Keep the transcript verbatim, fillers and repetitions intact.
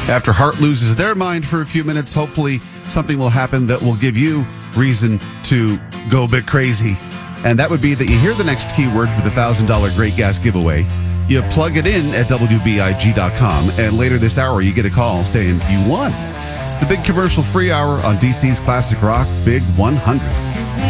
After Hart loses their mind for a few minutes, hopefully something will happen that will give you reason to go a bit crazy. And that would be that you hear the next keyword for the one thousand dollars Great Gas giveaway. You plug it in at W B I G dot com, and later this hour, you get a call saying you won. It's the Big Commercial Free Hour on D C's Classic Rock Big one hundred.